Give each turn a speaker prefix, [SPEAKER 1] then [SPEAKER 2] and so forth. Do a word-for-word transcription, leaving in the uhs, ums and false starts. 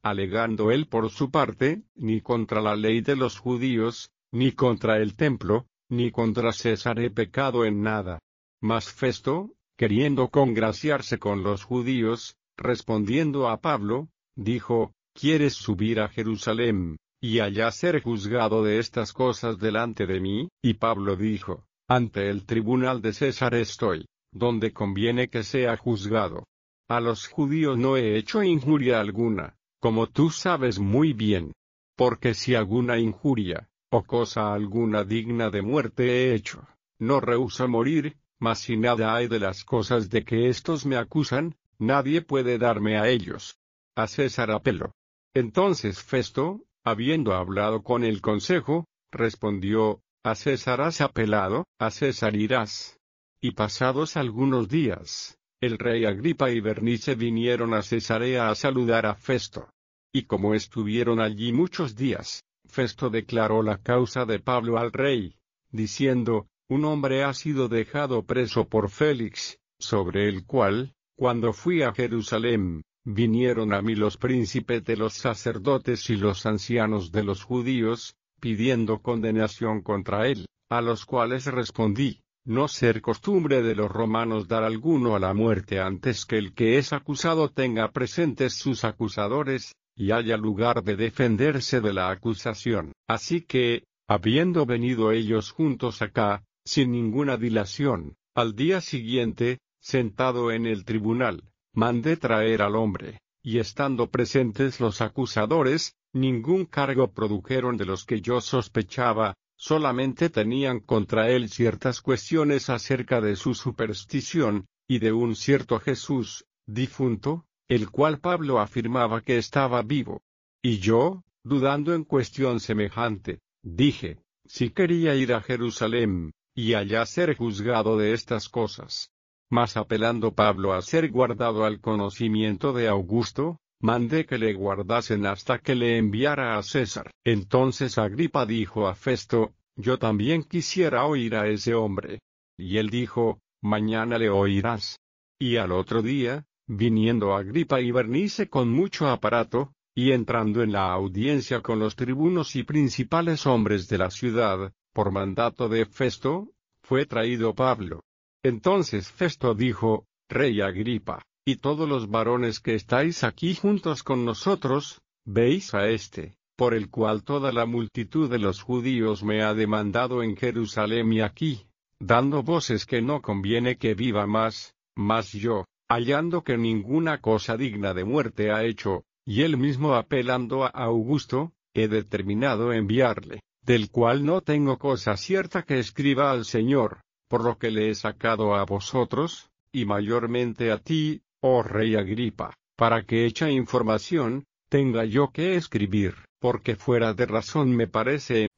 [SPEAKER 1] alegando él por su parte, ni contra la ley de los judíos, ni contra el templo, ni contra César he pecado en nada. Mas Festo, queriendo congraciarse con los judíos, respondiendo a Pablo, dijo, ¿quieres subir a Jerusalén, y allá ser juzgado de estas cosas delante de mí? Y Pablo dijo, ante el tribunal de César estoy, donde conviene que sea juzgado. A los judíos no he hecho injuria alguna, como tú sabes muy bien. Porque si alguna injuria, o cosa alguna digna de muerte he hecho, no rehúso morir, mas si nada hay de las cosas de que éstos me acusan, nadie puede darme a ellos. A César apelo. Entonces Festo, habiendo hablado con el consejo, respondió, a César has apelado, a César irás. Y pasados algunos días, el rey Agripa y Bernice vinieron a Cesarea a saludar a Festo. Y como estuvieron allí muchos días, Festo declaró la causa de Pablo al rey, diciendo, un hombre ha sido dejado preso por Félix, sobre el cual, cuando fui a Jerusalén, vinieron a mí los príncipes de los sacerdotes y los ancianos de los judíos, pidiendo condenación contra él, a los cuales respondí, no ser costumbre de los romanos dar alguno a la muerte antes que el que es acusado tenga presentes sus acusadores, y haya lugar de defenderse de la acusación. Así que, habiendo venido ellos juntos acá, sin ninguna dilación, al día siguiente, sentado en el tribunal, mandé traer al hombre, y estando presentes los acusadores, ningún cargo produjeron de los que yo sospechaba, solamente tenían contra él ciertas cuestiones acerca de su superstición, y de un cierto Jesús, difunto, el cual Pablo afirmaba que estaba vivo. Y yo, dudando en cuestión semejante, dije, si quería ir a Jerusalén, y allá ser juzgado de estas cosas. Mas apelando Pablo a ser guardado al conocimiento de Augusto, mandé que le guardasen hasta que le enviara a César. Entonces Agripa dijo a Festo, yo también quisiera oír a ese hombre. Y él dijo, mañana le oirás. Y al otro día, viniendo Agripa y Bernice con mucho aparato, y entrando en la audiencia con los tribunos y principales hombres de la ciudad, por mandato de Festo, fue traído Pablo. Entonces Festo dijo, Rey Agripa, y todos los varones que estáis aquí juntos con nosotros, veis a este, por el cual toda la multitud de los judíos me ha demandado en Jerusalén y aquí, dando voces que no conviene que viva más, mas yo, hallando que ninguna cosa digna de muerte ha hecho, y él mismo apelando a Augusto, he determinado enviarle, del cual no tengo cosa cierta que escriba al Señor, por lo que le he sacado a vosotros, y mayormente a ti, oh Rey Agripa, para que hecha información, tenga yo que escribir, porque fuera de razón me parece